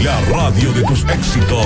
La radio de tus éxitos.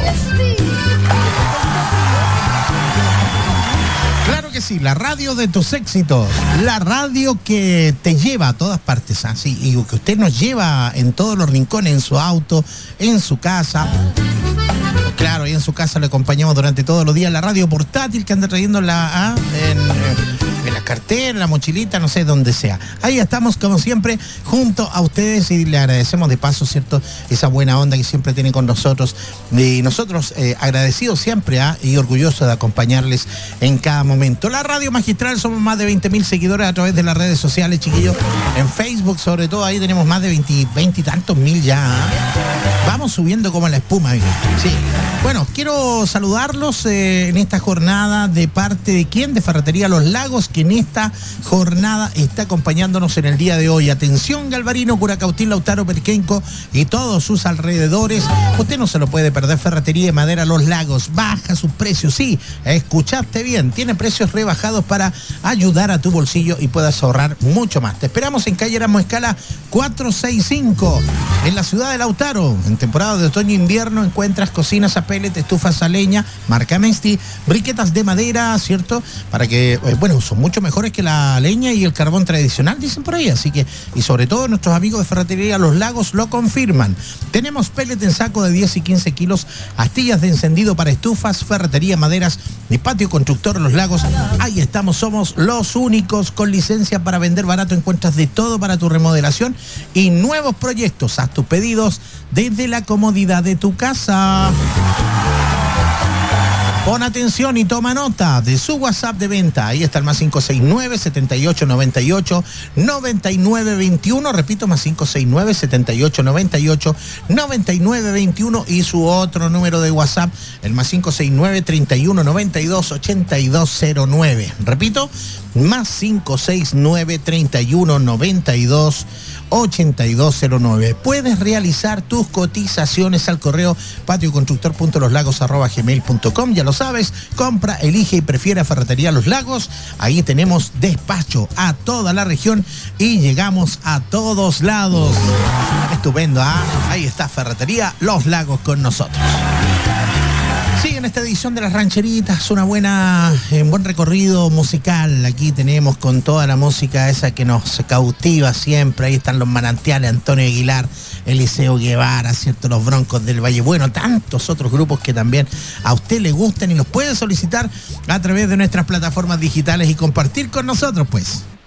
Claro que sí, la radio de tus éxitos, la radio que te lleva a todas partes, así, y que usted nos lleva en todos los rincones, en su auto, en su casa. Claro, y en su casa le acompañamos durante todos los días, la radio portátil que anda trayendo en la cartera, en la mochilita, no sé, donde sea. Ahí estamos, como siempre, junto a ustedes y le agradecemos de paso, ¿cierto?, esa buena onda que siempre tienen con nosotros. Y nosotros agradecidos siempre y orgullosos de acompañarles en cada momento. La radio magistral, somos más de 20.000 seguidores a través de las redes sociales, chiquillos. En Facebook, sobre todo, ahí tenemos más de 20 y tantos mil ya. Vamos subiendo como la espuma. Sí. Bueno, quiero saludarlos en esta jornada de parte de quién, de Ferretería Los Lagos, que en esta jornada está acompañándonos en el día de hoy. Atención, Galvarino, Curacautín, Lautaro, Perquenco y todos sus alrededores. Usted no se lo puede perder. Ferretería de Madera Los Lagos baja sus precios. Sí, escuchaste bien. Tiene precios rebajados para ayudar a tu bolsillo y puedas ahorrar mucho más. Te esperamos en calle Erasmo Escala 465, en la ciudad de Lautaro. En temporada de otoño-invierno encuentras cocinas a pellet, estufas a leña, marca Mesti, briquetas de madera, ¿cierto? Para que, bueno, son mucho mejores que la leña y el carbón tradicional, dicen por ahí. Así que, y sobre todo nuestros amigos de Ferretería Los Lagos lo confirman. Tenemos pellet en saco de 10 y 15 kilos, astillas de encendido para estufas, ferretería, maderas y patio constructor Los Lagos. Ahí estamos, somos los únicos con licencia para vender barato. Encuentras de todo para tu remodelación y nuevos proyectos. Haz tus pedidos desde la comodidad de tu casa. Pon atención y toma nota de su WhatsApp de venta. Ahí está el más 569-7898-9921. Repito, más 569-7898-9921. Y su otro número de WhatsApp, el más 569-3192-8209. Repito, más 569-3192-8209. Puedes realizar tus cotizaciones al correo patioconstructor.loslagos@gmail.com. Ya lo sabes, compra, elige y prefiere a Ferretería Los Lagos. Ahí tenemos despacho a toda la región y llegamos a todos lados. Estupendo, ahí está Ferretería Los Lagos con nosotros. Sí, en esta edición de Las Rancheritas, un buen recorrido musical. Aquí tenemos con toda la música esa que nos cautiva siempre. Ahí están los Manantiales, Antonio Aguilar, Eliseo Guevara, ¿cierto? Los Broncos del Valle. Bueno, tantos otros grupos que también a usted le gustan y los puede solicitar a través de nuestras plataformas digitales y compartir con nosotros, pues.